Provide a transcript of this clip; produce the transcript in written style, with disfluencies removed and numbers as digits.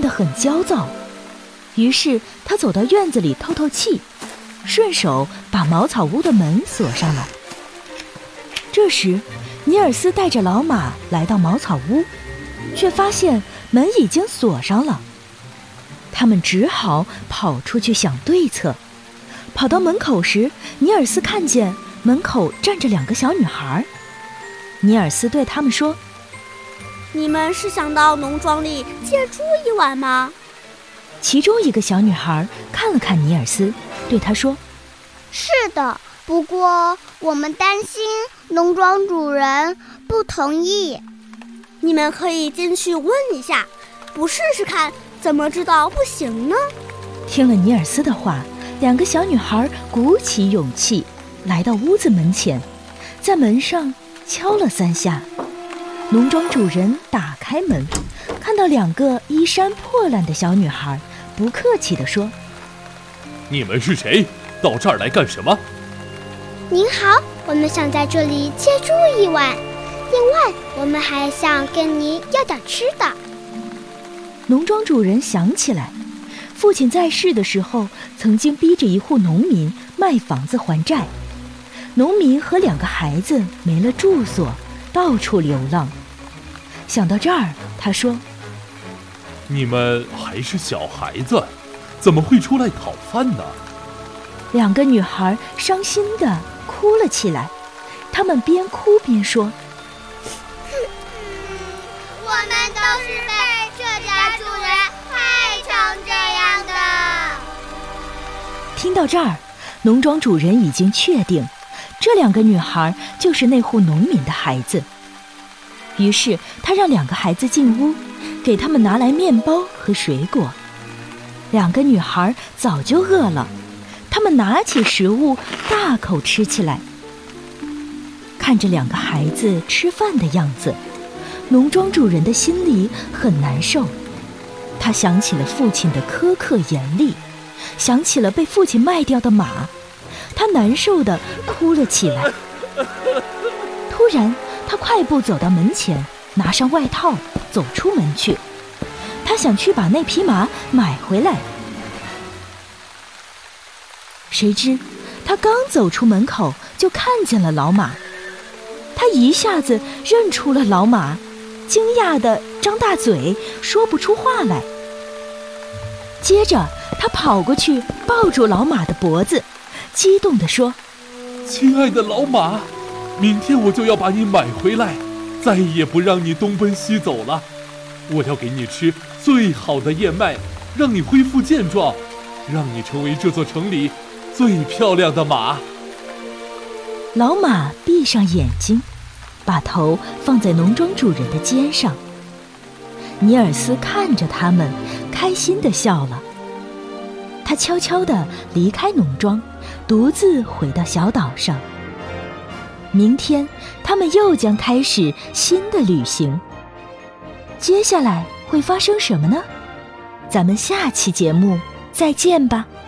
得很焦躁，于是他走到院子里透透气，顺手把茅草屋的门锁上了。这时尼尔斯带着老马来到茅草屋，却发现门已经锁上了。他们只好跑出去想对策。跑到门口时，尼尔斯看见门口站着2个小女孩。尼尔斯对他们说： 你们是想到农庄里借住一晚吗？ 其中一个小女孩看了看尼尔斯，对他说： 是的，不过我们担心农庄主人不同意。 你们可以进去问一下，不试试看怎么知道不行呢？ 听了尼尔斯的话，2个小女孩鼓起勇气来到屋子门前，在门上敲了3下。农庄主人打开门，看到2个衣衫破烂的小女孩，不客气地说： 你们是谁？到这儿来干什么？ 您好，我们想在这里借住一晚，另外我们还想跟您要点吃的。 农庄主人想起来，父亲在世的时候曾经逼着一户农民卖房子还债，农民和2个孩子没了住所，到处流浪。想到这儿，他说： 你们还是小孩子，怎么会出来讨饭呢 ？2个女孩伤心地哭了起来，她们边哭边说： 我们都是被这家主人害成这样的。 听到这儿，农庄主人已经确定这2个女孩就是那户农民的孩子。于是他让2个孩子进屋，给他们拿来面包和水果。2个女孩早就饿了，她们拿起食物大口吃起来。看着2个孩子吃饭的样子，农庄主人的心里很难受。他想起了父亲的苛刻严厉，想起了被父亲卖掉的马，他难受地哭了起来。突然他快步走到门前，拿上外套走出门去。他想去把那匹马买回来。谁知他刚走出门口，就看见了老马。他一下子认出了老马，惊讶地张大嘴，说不出话来。接着他跑过去抱住老马的脖子，激动地说： 亲爱的老马，明天我就要把你买回来，再也不让你东奔西走了。我要给你吃最好的燕麦，让你恢复健壮，让你成为这座城里最漂亮的马。 老马闭上眼睛，把头放在农庄主人的肩上。尼尔斯看着他们，开心地笑了。他悄悄地离开农庄，独自回到小岛上。明天他们又将开始新的旅行。接下来会发生什么呢？咱们下期节目再见吧。